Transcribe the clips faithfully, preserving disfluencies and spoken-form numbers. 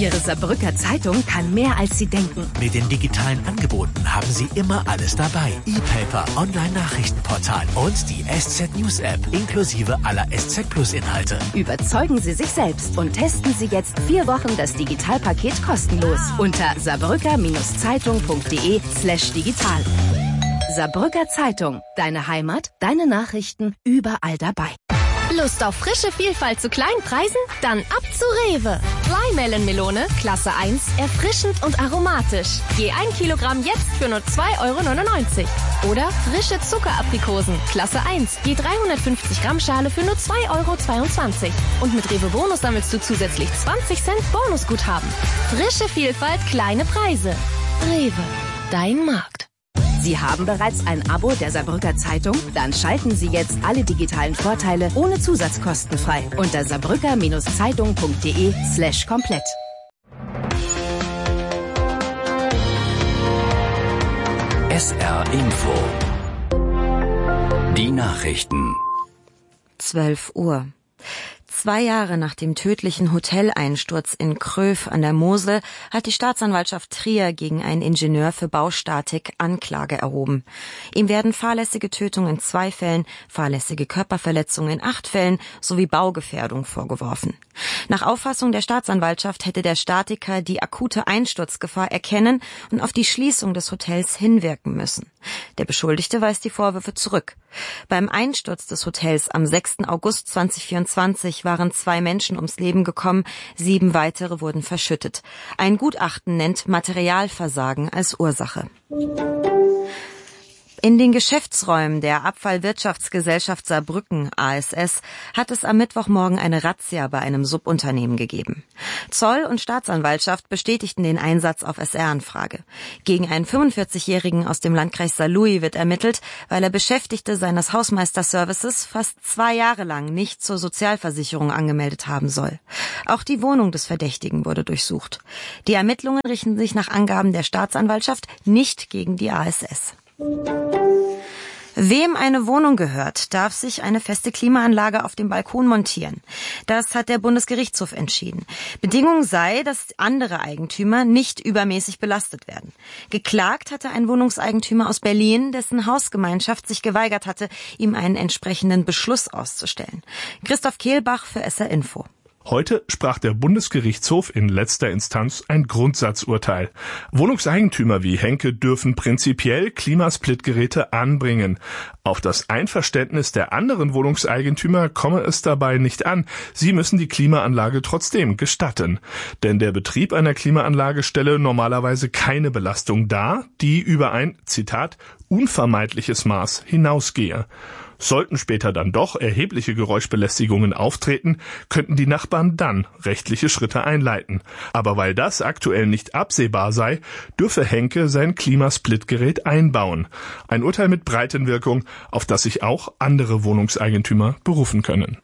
Ihre Saarbrücker Zeitung kann mehr, als Sie denken. Mit den digitalen Angeboten haben Sie immer alles dabei. E-Paper, Online-Nachrichtenportal und die S Z News App inklusive aller S Z Plus Inhalte. Überzeugen Sie sich selbst und testen Sie jetzt vier Wochen das Digitalpaket kostenlos unter saarbrücker-zeitung.de slash digital. Saarbrücker Zeitung. Deine Heimat, deine Nachrichten, überall dabei. Lust auf frische Vielfalt zu kleinen Preisen? Dann ab zu Rewe. Flymelon-Melone, Klasse eins, erfrischend und aromatisch. Je ein Kilogramm jetzt für nur zwei Euro neunundneunzig. Oder frische Zuckeraprikosen, Klasse eins, je dreihundertfünfzig Gramm Schale für nur zwei Euro zweiundzwanzig. Und mit Rewe Bonus sammelst du zusätzlich zwanzig Cent Bonusguthaben. Frische Vielfalt, kleine Preise. Rewe, dein Markt. Sie haben bereits ein Abo der Saarbrücker Zeitung? Dann schalten Sie jetzt alle digitalen Vorteile ohne Zusatzkosten frei unter saarbrücker-zeitung.de slash komplett. S R Info. Die Nachrichten. zwölf Uhr. Zwei Jahre nach dem tödlichen Hoteleinsturz in Kröv an der Mosel hat die Staatsanwaltschaft Trier gegen einen Ingenieur für Baustatik Anklage erhoben. Ihm werden fahrlässige Tötung in zwei Fällen, fahrlässige Körperverletzung in acht Fällen sowie Baugefährdung vorgeworfen. Nach Auffassung der Staatsanwaltschaft hätte der Statiker die akute Einsturzgefahr erkennen und auf die Schließung des Hotels hinwirken müssen. Der Beschuldigte weist die Vorwürfe zurück. Beim Einsturz des Hotels am sechsten August zweitausendvierundzwanzig waren zwei Menschen ums Leben gekommen, sieben weitere wurden verschüttet. Ein Gutachten nennt Materialversagen als Ursache. In den Geschäftsräumen der Abfallwirtschaftsgesellschaft Saarbrücken A S S hat es am Mittwochmorgen eine Razzia bei einem Subunternehmen gegeben. Zoll und Staatsanwaltschaft bestätigten den Einsatz auf S R-Anfrage. Gegen einen fünfundvierzigjährigen aus dem Landkreis Saarlouis wird ermittelt, weil er Beschäftigte seines Hausmeister-Services fast zwei Jahre lang nicht zur Sozialversicherung angemeldet haben soll. Auch die Wohnung des Verdächtigen wurde durchsucht. Die Ermittlungen richten sich nach Angaben der Staatsanwaltschaft nicht gegen die A S S. Wem eine Wohnung gehört, darf sich eine feste Klimaanlage auf dem Balkon montieren. Das hat der Bundesgerichtshof entschieden. Bedingung sei, dass andere Eigentümer nicht übermäßig belastet werden. Geklagt hatte ein Wohnungseigentümer aus Berlin, dessen Hausgemeinschaft sich geweigert hatte, ihm einen entsprechenden Beschluss auszustellen. Christoph Kehlbach für S R Info. Heute sprach der Bundesgerichtshof in letzter Instanz ein Grundsatzurteil. Wohnungseigentümer wie Henke dürfen prinzipiell Klimasplitgeräte anbringen. Auf das Einverständnis der anderen Wohnungseigentümer komme es dabei nicht an. Sie müssen die Klimaanlage trotzdem gestatten. Denn der Betrieb einer Klimaanlage stelle normalerweise keine Belastung dar, die über ein, Zitat, unvermeidliches Maß hinausgehe. Sollten später dann doch erhebliche Geräuschbelästigungen auftreten, könnten die Nachbarn dann rechtliche Schritte einleiten. Aber weil das aktuell nicht absehbar sei, dürfe Henke sein Klimasplitgerät einbauen. Ein Urteil mit Breitenwirkung, auf das sich auch andere Wohnungseigentümer berufen können.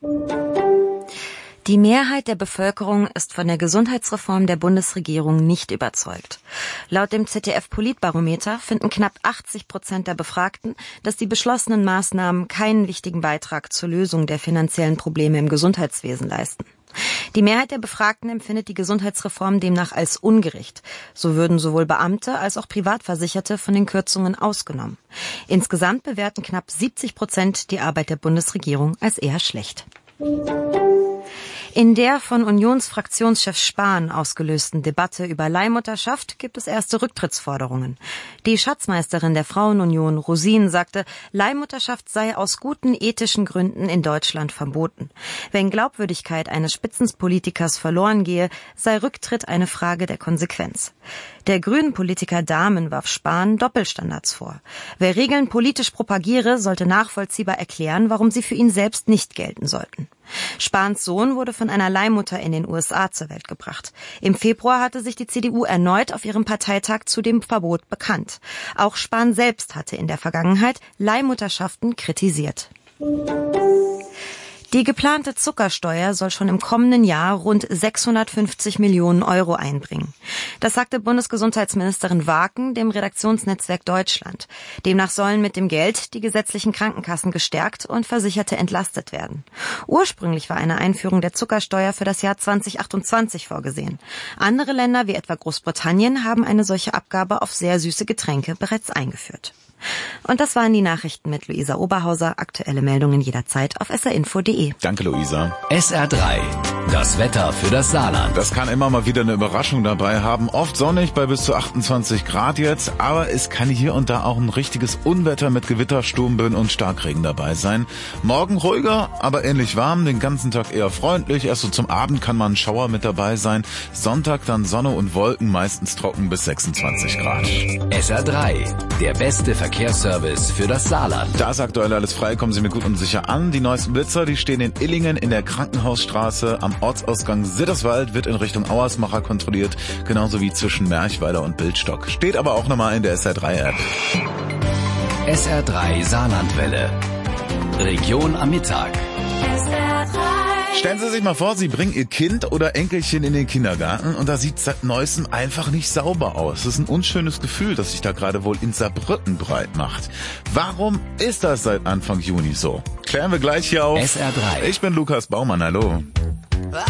Die Mehrheit der Bevölkerung ist von der Gesundheitsreform der Bundesregierung nicht überzeugt. Laut dem Z D F-Politbarometer finden knapp achtzig Prozent der Befragten, dass die beschlossenen Maßnahmen keinen wichtigen Beitrag zur Lösung der finanziellen Probleme im Gesundheitswesen leisten. Die Mehrheit der Befragten empfindet die Gesundheitsreform demnach als ungerecht. So würden sowohl Beamte als auch Privatversicherte von den Kürzungen ausgenommen. Insgesamt bewerten knapp siebzig Prozent die Arbeit der Bundesregierung als eher schlecht. In der von Unionsfraktionschef Spahn ausgelösten Debatte über Leihmutterschaft gibt es erste Rücktrittsforderungen. Die Schatzmeisterin der Frauenunion, Rosin, sagte, Leihmutterschaft sei aus guten ethischen Gründen in Deutschland verboten. Wenn Glaubwürdigkeit eines Spitzenpolitikers verloren gehe, sei Rücktritt eine Frage der Konsequenz. Der Grünen-Politiker Dahmen warf Spahn Doppelstandards vor. Wer Regeln politisch propagiere, sollte nachvollziehbar erklären, warum sie für ihn selbst nicht gelten sollten. Spahns Sohn wurde von einer Leihmutter in den U S A zur Welt gebracht. Im Februar hatte sich die C D U erneut auf ihrem Parteitag zu dem Verbot bekannt. Auch Spahn selbst hatte in der Vergangenheit Leihmutterschaften kritisiert. Die geplante Zuckersteuer soll schon im kommenden Jahr rund sechshundertfünfzig Millionen Euro einbringen. Das sagte Bundesgesundheitsministerin Waken dem Redaktionsnetzwerk Deutschland. Demnach sollen mit dem Geld die gesetzlichen Krankenkassen gestärkt und Versicherte entlastet werden. Ursprünglich war eine Einführung der Zuckersteuer für das Jahr zweitausendachtundzwanzig vorgesehen. Andere Länder wie etwa Großbritannien haben eine solche Abgabe auf sehr süße Getränke bereits eingeführt. Und das waren die Nachrichten mit Luisa Oberhauser. Aktuelle Meldungen jederzeit auf s r info punkt d e. Danke, Luisa. S R drei. Das Wetter für das Saarland. Das kann immer mal wieder eine Überraschung dabei haben. Oft sonnig bei bis zu achtundzwanzig Grad jetzt. Aber es kann hier und da auch ein richtiges Unwetter mit Gewitter, Sturmböen und Starkregen dabei sein. Morgen ruhiger, aber ähnlich warm. Den ganzen Tag eher freundlich. Erst so zum Abend kann mal ein Schauer mit dabei sein. Sonntag dann Sonne und Wolken, meistens trocken bis sechsundzwanzig Grad. S R drei. Der beste Verkehrsservice für das Saarland. Da ist aktuell alles frei. Kommen Sie mir gut und sicher an. Die neuesten Blitzer, die stehen in Illingen in der Krankenhausstraße. Am Ortsausgang Sitterswald wird in Richtung Auersmacher kontrolliert, genauso wie zwischen Merchweiler und Bildstock. Steht aber auch nochmal in der S R drei App. S R drei Saarlandwelle. Region am Mittag. S R drei. Stellen Sie sich mal vor, Sie bringen Ihr Kind oder Enkelchen in den Kindergarten und da sieht es seit Neuestem einfach nicht sauber aus. Das ist ein unschönes Gefühl, das sich da gerade wohl in Saarbrücken breit macht. Warum ist das seit Anfang Juni so? Klären wir gleich hier auf S R drei. Ich bin Lukas Baumann, hallo.